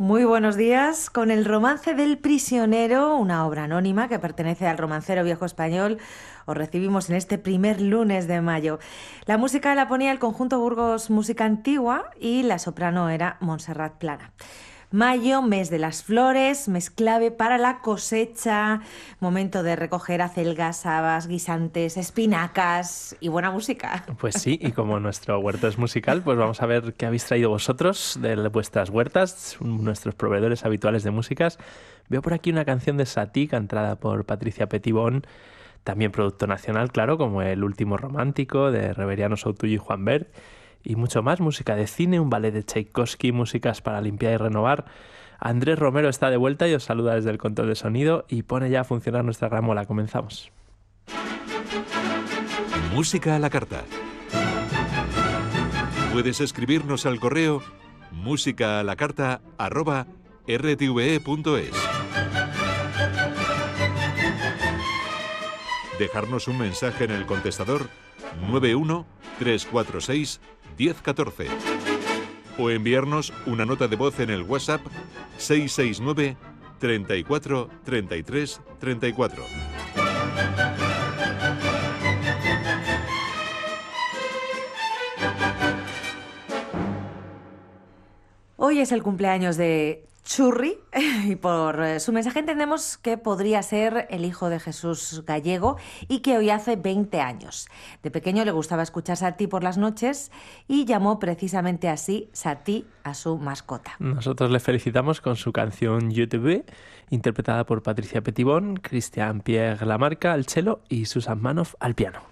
Muy buenos días. Con el romance del prisionero, una obra anónima que pertenece al romancero viejo español, os recibimos en este primer lunes de mayo. La música la ponía el conjunto Burgos Música Antigua y la soprano era Montserrat Plana. Mayo, mes de las flores, mes clave para la cosecha, momento de recoger acelgas, habas, guisantes, espinacas y buena música. Pues sí, y como nuestro huerto es musical, pues vamos a ver qué habéis traído vosotros de vuestras huertas, nuestros proveedores habituales de músicas. Veo por aquí una canción de Satie, cantada por Patricia Petitbon, también producto nacional, claro, como El último romántico, de Reveriano Soutullo y Juan Bert, y mucho más, música de cine, un ballet de Tchaikovsky, músicas para limpiar y renovar. Andrés Romero está de vuelta y os saluda desde el control de sonido y pone ya a funcionar nuestra gramola. Comenzamos. Música a la carta. Puedes escribirnos al correo musicaalacarta@rtve.es. Dejarnos un mensaje en el contestador 91 346 1014 o enviarnos una nota de voz en el WhatsApp 669 34 33 34. Hoy es el cumpleaños de Churri y por su mensaje entendemos que podría ser el hijo de Jesús gallego y que hoy hace 20 años. De pequeño le gustaba escuchar Satie por las noches y llamó precisamente así Satie a su mascota. Nosotros le felicitamos con su canción YouTube, interpretada por Patricia Petitbon, Christian Pierre Lamarca al cello y Susan Manoff al piano.